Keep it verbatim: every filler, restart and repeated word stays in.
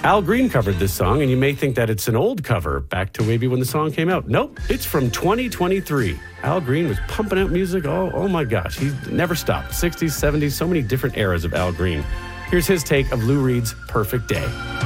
Al Green covered this song, and you may think that it's an old cover, back to maybe when the song came out. Nope, it's from twenty twenty-three. Al Green was pumping out music. Oh, oh my gosh, he never stopped. sixties, seventies, so many different eras of Al Green. Here's his take of Lou Reed's Perfect Day.